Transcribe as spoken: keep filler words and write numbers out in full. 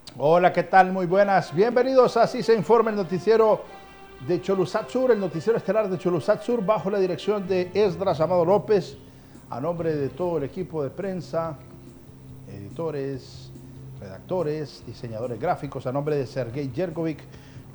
Hola, ¿qué tal? Muy buenas. Bienvenidos a Así se informa, el noticiero de Cholusat Sur, el noticiero estelar de Cholusat Sur, bajo la dirección de Esdras Amado López, a nombre de todo el equipo de prensa, editores, redactores, diseñadores gráficos, a nombre de Sergei Yergovic,